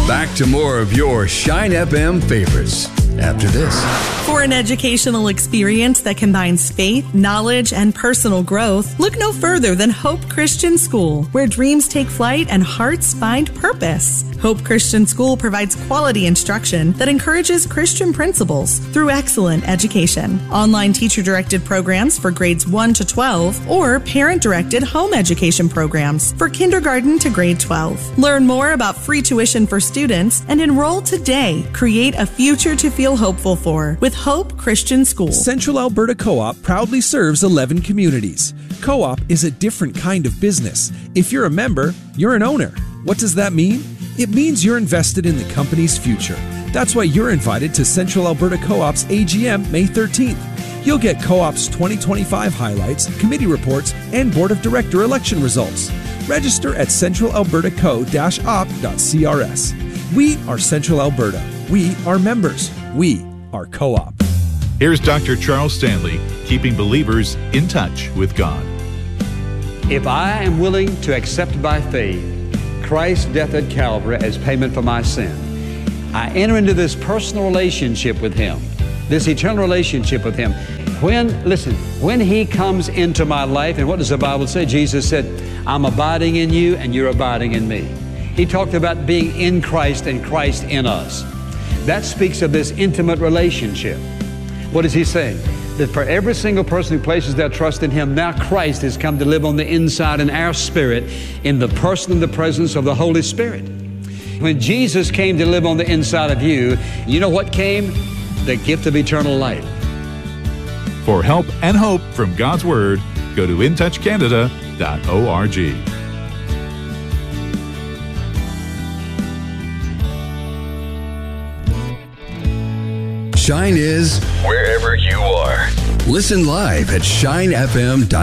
Back to more of your Shine FM favorites after this. For an educational experience that combines faith, knowledge, and personal growth, look no further than Hope Christian School, where dreams take flight and hearts find purpose. Hope Christian School provides quality instruction that encourages Christian principles through excellent education. Online teacher-directed programs for grades 1 to 12 or parent-directed home education programs for kindergarten to grade 12. Learn more about free tuition for students and enroll today. Create a future to feel hopeful for with Hope Christian School. Central Alberta Co-op proudly serves 11 communities. Co-op is a different kind of business. If you're a member, you're an owner. What does that mean? It means you're invested in the company's future. That's why you're invited to Central Alberta Co-op's AGM May 13th. You'll get Co-op's 2025 highlights, committee reports, and board of director election results. Register at centralalberta.co-op.crs. We are Central Alberta. We are members. We are Co-op. Here's Dr. Charles Stanley, keeping believers in touch with God. If I am willing to accept by faith Christ's death at Calvary as payment for my sin, I enter into this personal relationship with Him, this eternal relationship with Him. When He comes into my life, and what does the Bible say? Jesus said, I'm abiding in you and you're abiding in me. He talked about being in Christ and Christ in us. That speaks of this intimate relationship. What is He saying? That for every single person who places their trust in Him, now Christ has come to live on the inside in our spirit in the person and the presence of the Holy Spirit. When Jesus came to live on the inside of you, you know what came? The gift of eternal life. For help and hope from God's Word, go to intouchcanada.org. Shine is wherever you are. Listen live at shinefm.com.